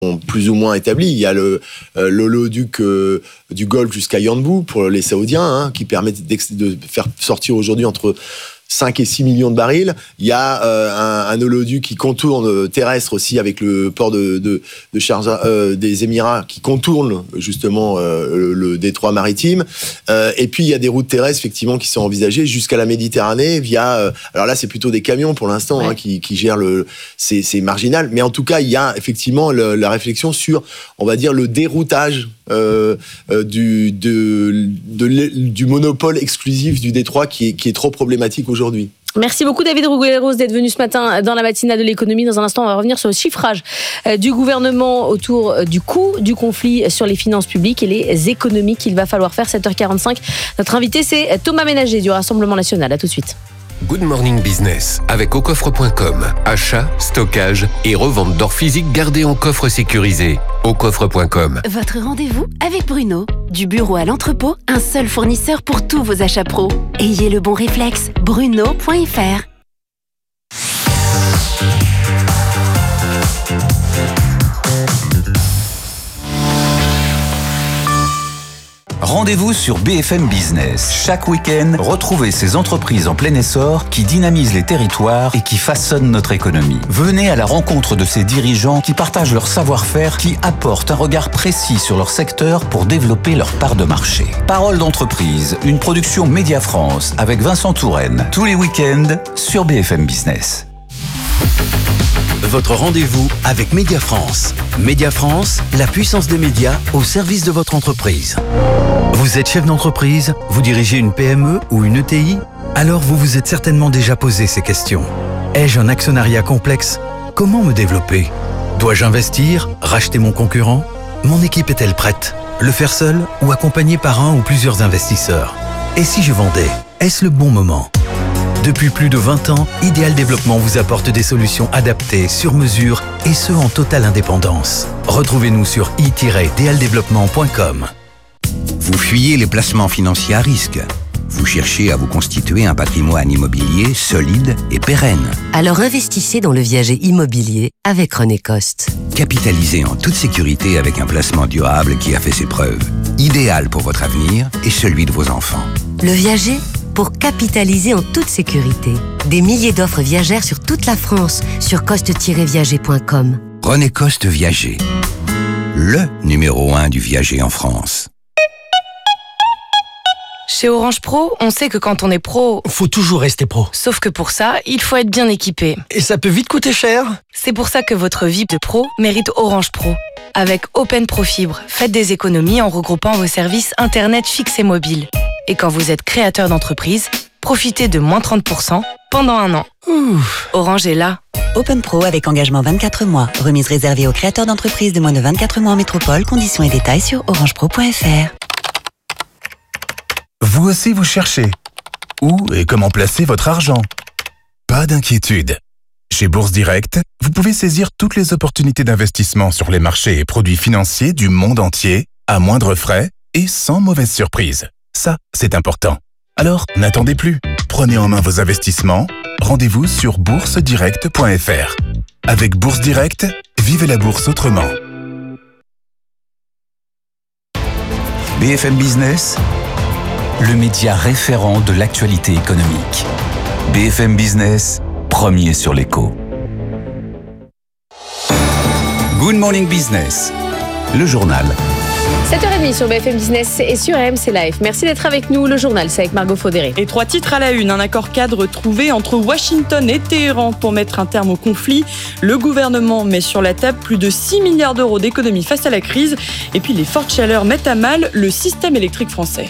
plus ou moins établis. Il y a l'oléoduc du Golfe jusqu'à Yanbu pour les Saoudiens, qui permet de faire sortir aujourd'hui entre 5 et 6 millions de barils. Il y a un oléoduc qui contourne terrestre aussi avec le port de Sharjah des Émirats qui contourne justement le détroit maritime. Et puis il y a des routes terrestres effectivement qui sont envisagées jusqu'à la Méditerranée via. Alors là c'est plutôt des camions pour l'instant qui gèrent c'est marginal. Mais en tout cas il y a effectivement la réflexion sur on va dire le déroutage du monopole exclusif du détroit qui est trop problématique aujourd'hui. Merci beaucoup David Rougueros d'être venu ce matin dans la matinale de l'économie. Dans un instant, on va revenir sur le chiffrage du gouvernement autour du coût du conflit sur les finances publiques et les économies qu'il va falloir faire. 7h45. Notre invité, c'est Thomas Ménager du Rassemblement National. À tout de suite. Good Morning Business avec aucoffre.com. Achat, stockage et revente d'or physique gardé en coffre sécurisé. aucoffre.com. Votre rendez-vous avec Bruno. Du bureau à l'entrepôt, un seul fournisseur pour tous vos achats pro. Ayez le bon réflexe, bruno.fr. Rendez-vous sur BFM Business. Chaque week-end, retrouvez ces entreprises en plein essor qui dynamisent les territoires et qui façonnent notre économie. Venez à la rencontre de ces dirigeants qui partagent leur savoir-faire, qui apportent un regard précis sur leur secteur pour développer leur part de marché. Parole d'entreprise, une production Média France avec Vincent Touraine. Tous les week-ends sur BFM Business. Votre rendez-vous avec Média France. Média France, la puissance des médias au service de votre entreprise. Vous êtes chef d'entreprise, vous dirigez une PME ou une ETI? Alors vous vous êtes certainement déjà posé ces questions. Ai-je un actionnariat complexe? Comment me développer? Dois-je investir? Racheter mon concurrent? Mon équipe est-elle prête? Le faire seul ou accompagné par un ou plusieurs investisseurs? Et si je vendais? Est-ce le bon moment? Depuis plus de 20 ans, Ideal Développement vous apporte des solutions adaptées, sur mesure et ce en totale indépendance. Retrouvez-nous sur i-dealdéveloppement.com. Vous fuyez les placements financiers à risque. Vous cherchez à vous constituer un patrimoine immobilier solide et pérenne. Alors investissez dans le viager immobilier avec René Coste. Capitalisez en toute sécurité avec un placement durable qui a fait ses preuves. Idéal pour votre avenir et celui de vos enfants. Le viager pour capitaliser en toute sécurité. Des milliers d'offres viagères sur toute la France sur coste-viager.com. René Coste Viager. Le numéro 1 du viager en France. Chez Orange Pro, on sait que quand on est pro, faut toujours rester pro. Sauf que pour ça, il faut être bien équipé. Et ça peut vite coûter cher. C'est pour ça que votre vie de pro mérite Orange Pro. Avec Open Pro Fibre, faites des économies en regroupant vos services Internet fixe et mobile. Et quand vous êtes créateur d'entreprise, profitez de moins 30% pendant 1 an. Orange est là. Open Pro avec engagement 24 mois. Remise réservée aux créateurs d'entreprises de moins de 24 mois en métropole. Conditions et détails sur orangepro.fr. Vous aussi vous cherchez. Où et comment placer votre argent? Pas d'inquiétude. Chez Bourse Direct, vous pouvez saisir toutes les opportunités d'investissement sur les marchés et produits financiers du monde entier, à moindre frais et sans mauvaise surprise. Ça, c'est important. Alors, n'attendez plus. Prenez en main vos investissements. Rendez-vous sur boursedirect.fr. Avec Bourse Direct, vivez la bourse autrement. BFM Business, le média référent de l'actualité économique. BFM Business, premier sur l'écho. Good Morning Business, le journal. 7h30 sur BFM Business et sur RMC Live. Merci d'être avec nous. Le journal, c'est avec Margot Faudéré. Et 3 titres à la une. Un accord cadre trouvé entre Washington et Téhéran pour mettre un terme au conflit. Le gouvernement met sur la table plus de 6 milliards d'euros d'économies face à la crise. Et puis les fortes chaleurs mettent à mal le système électrique français.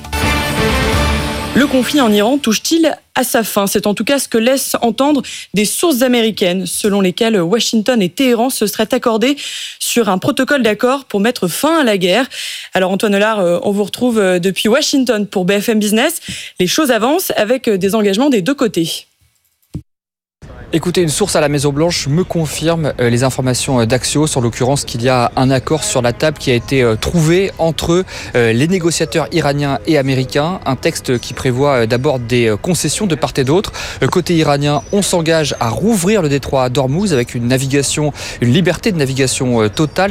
Le conflit en Iran touche-t-il à sa fin? C'est en tout cas ce que laissent entendre des sources américaines, selon lesquelles Washington et Téhéran se seraient accordés sur un protocole d'accord pour mettre fin à la guerre. Alors Antoine Hollard, on vous retrouve depuis Washington pour BFM Business. Les choses avancent avec des engagements des deux côtés. Écoutez, une source à la Maison-Blanche me confirme les informations d'Axios, en l'occurrence qu'il y a un accord sur la table qui a été trouvé entre les négociateurs iraniens et américains. Un texte qui prévoit d'abord des concessions de part et d'autre. Côté iranien, on s'engage à rouvrir le détroit d'Ormuz avec une liberté de navigation totale.